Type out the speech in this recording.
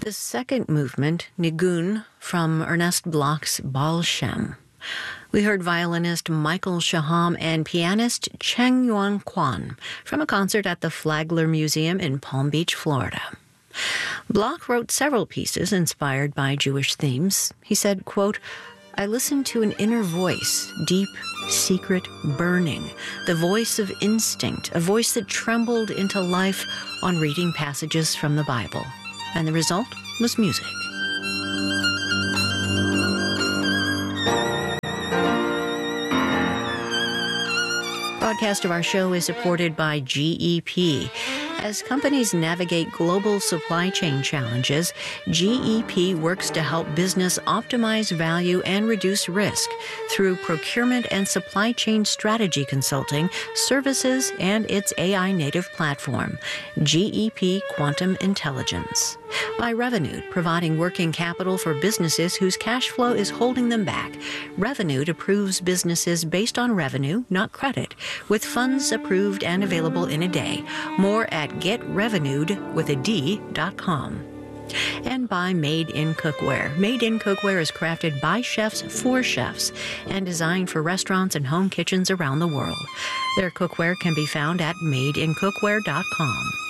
The second movement, Nigun, from Ernest Bloch's Baal Shem. We heard violinist Michael Shaham and pianist Cheng Yuan Kwan from a concert at the Flagler Museum in Palm Beach, Florida. Bloch wrote several pieces inspired by Jewish themes. He said, quote, "I listened to an inner voice, deep, secret, burning, the voice of instinct, a voice that trembled into life on reading passages from the Bible. And the result was music." Broadcast of our show is supported by GEP. As companies navigate global supply chain challenges, GEP works to help business optimize value and reduce risk through procurement and supply chain strategy consulting, services, and its AI-native platform, GEP Quantum Intelligence. By Revolut, providing working capital for businesses whose cash flow is holding them back. Revolut approves businesses based on revenue, not credit, with funds approved and available in a day. More at getrevenued.com. And by Made in Cookware. Made in Cookware is crafted by chefs for chefs and designed for restaurants and home kitchens around the world. Their cookware can be found at madeincookware.com.